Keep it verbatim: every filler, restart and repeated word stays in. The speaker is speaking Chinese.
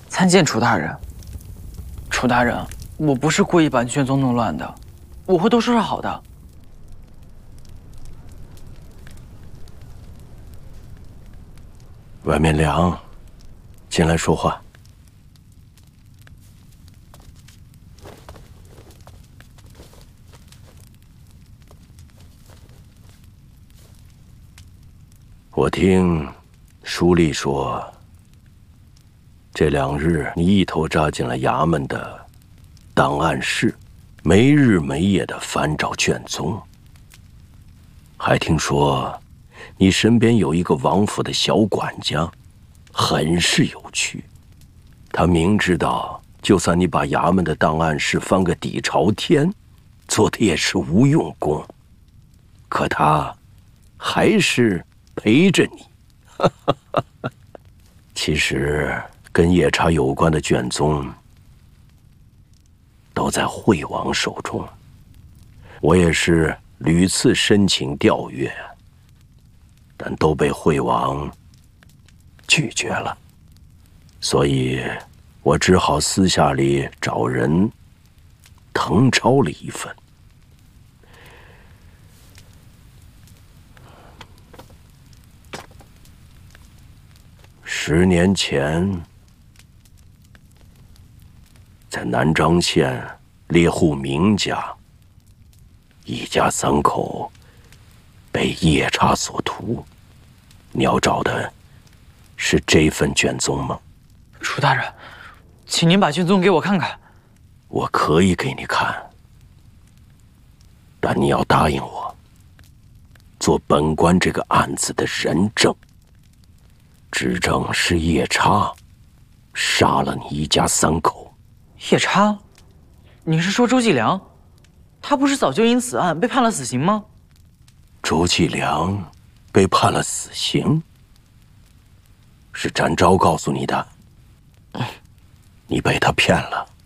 参见楚大人。楚大人，我不是故意把卷宗弄乱的，我会都收拾好的。 外面凉，进来说话。我听书里说，这两日你一头扎进了衙门的档案室，没日没夜地翻找卷宗。还听说你身边有一个王府的小管家，很是有趣。他明知道，就算你把衙门的档案室翻个底朝天，做的也是无用功，可他还是陪着你。其实跟夜叉有关的卷宗都在惠王手中，我也是屡次申请调阅，但都被惠王拒绝了，所以我只好私下里找人誊抄了一份。十年前，在南漳县猎户明家，一家三口被夜叉所屠。你要找的是这份卷宗吗？ 楚大人，请您把卷宗给我看看。 我可以给你看，但你要答应我，做本官这个案子的人证。指证是夜叉杀了你一家三口。 夜叉？你是说周继良？他不是早就因此案被判了死刑吗？ 周继良被判了死刑，是展昭告诉你的？你被他骗了。